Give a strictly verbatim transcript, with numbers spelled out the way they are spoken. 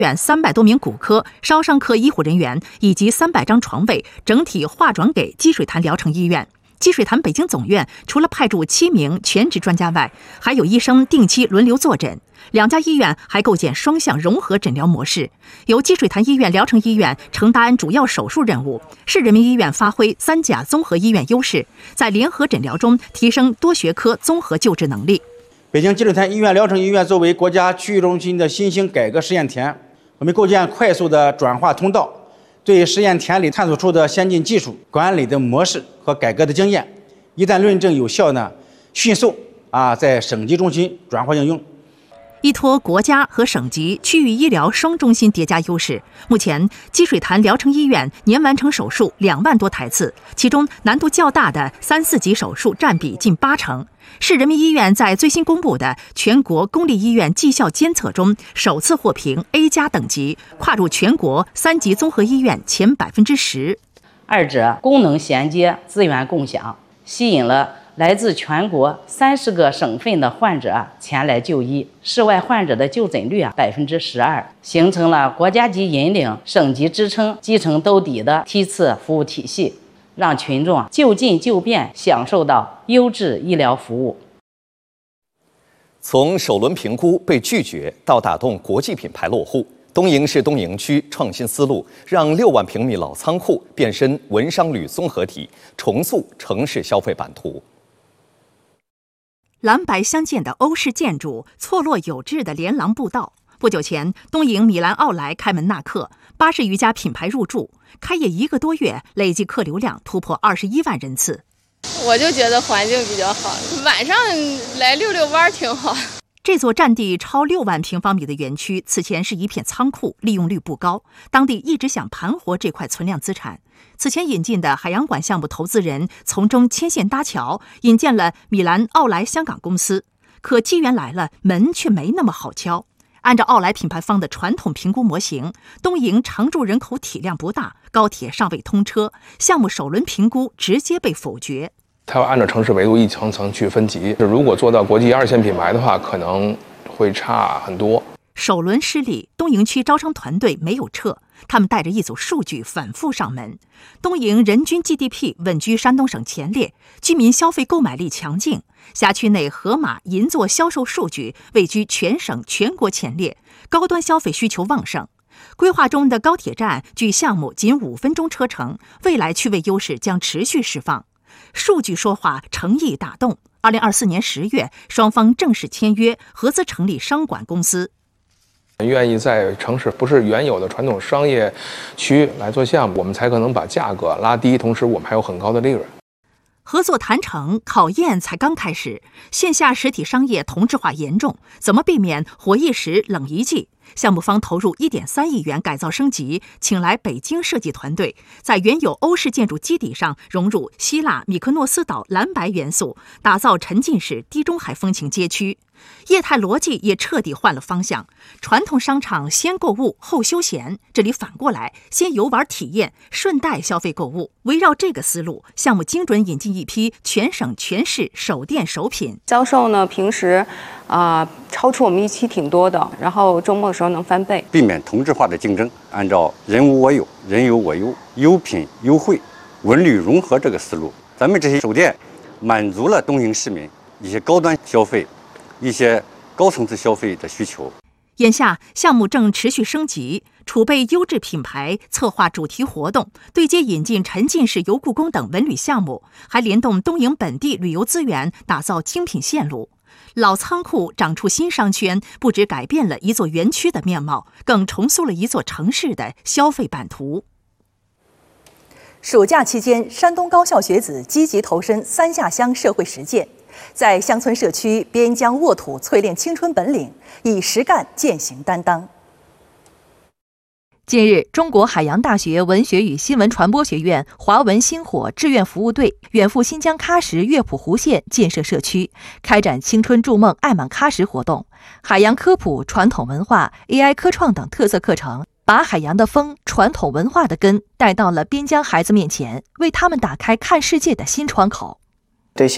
院三百多名骨科、烧伤科医护人员以及三百张床位整体划转给积水潭疗程医院。积水潭北京总院除了派驻七名全职专家外，还有医生定期轮流坐诊。两家医院还构建双向融合诊疗模式，由积水潭医院疗程医院承担主要手术任务，市人民医院发挥三甲综合医院优势，在联合诊疗中提升多学科综合救治能力。 北京积水潭医院疗程医院作为国家区域中心的新兴改革试验田，我们构建快速的转化通道，对试验田里探索出的先进技术、管理的模式和改革的经验，一旦论证有效呢，迅速啊在省级中心转化应用。 依托国家和省级、区域医疗双中心叠加优势，目前积水潭疗程医院年完成手术两万多台次，其中难度较大的三四级手术占比近八成。市人民医院在最新公布的全国公立医院绩效监测中，首次获评 A 加等级，跨入全国三级综合医院前百分之十。 二者功能衔接、资源共享，吸引了来自全国三十个省份的患者前来就医，市外患者的就诊率啊百分之十二，形成了国家级引领、省级支撑、基层兜底的梯次服务体系，让群众就近就便享受到优质医疗服务。 从首轮评估被拒绝到打动国际品牌落户，东营市东营区创新思路，让六万平米老仓库变身文商旅综合体，重塑城市消费版图。 蓝白相间的欧式建筑，错落有致的连廊步道。不久前，东营米兰奥莱开门纳客，八十余家品牌入驻，开业一个多月，累计客流量突破二十一万人次。 我就觉得环境比较好，晚上来溜溜弯挺好。 这座占地超六万平方米的园区，此前是一片仓库，利用率不高。当地一直想盘活这块存量资产。此前引进的海洋馆项目投资人从中牵线搭桥，引荐了米兰奥莱香港公司。可机缘来了，门却没那么好敲。按照奥莱品牌方的传统评估模型，东营常住人口体量不大，高铁尚未通车，项目首轮评估直接被否决。 它要按照城市维度一层层去分级，如果做到国际二线品牌的话，可能会差很多。 首轮失利，东营区招商团队没有撤，他们带着一组数据反复上门。东营人均 G D P 稳居山东省前列，居民消费购买力强劲，辖区内盒马、银座销售数据位居全省全国前列，高端消费需求旺盛。规划中的高铁站距项目仅五分钟车程，未来区位优势将持续释放。数据说话，诚意打动。二零二四年十月，双方正式签约，合资成立商管公司。 愿意在城市不是原有的传统商业区来做项目，我们才可能把价格拉低，同时我们还有很高的利润。 合作谈成，考验才刚开始。线下实体商业同质化严重，怎么避免火一时冷一季？项目方投入一点三亿元改造升级，请来北京设计团队，在原有欧式建筑基底上融入希腊米克诺斯岛蓝白元素，打造沉浸式地中海风情街区。业态逻辑也彻底换了方向，传统商场先购物后休闲，这里反过来，先游玩体验，顺带消费购物。围绕这个思路，项目精准引进一批全省全市首店首品。 销售呢，平时啊、呃、超出我们预期挺多的，然后周末的时候能翻倍。 避免同质化的竞争，按照人无我有、人有我优、优品优惠、文旅融合这个思路，咱们这些首店满足了东营市民一些高端消费、一些高层次消费的需求。 眼下项目正持续升级，储备优质品牌，策划主题活动，对接引进沉浸式游故宫等文旅项目，还联动东营本地旅游资源，打造精品线路。老仓库长出新商圈，不只改变了一座园区的面貌，更重塑了一座城市的消费版图。 暑假期间，山东高校学子积极投身三下乡社会实践，在乡村社区边疆沃土淬炼青春本领，以实干践行担当。 近日，中国海洋大学文学与新闻传播学院华文星火志愿服务队远赴新疆喀什月浦湖县建设社区，开展青春筑梦爱满喀什活动，海洋科普、传统文化、A I 科创等特色课程，把海洋的风、传统文化的根带到了边疆孩子面前，为他们打开看世界的新窗口。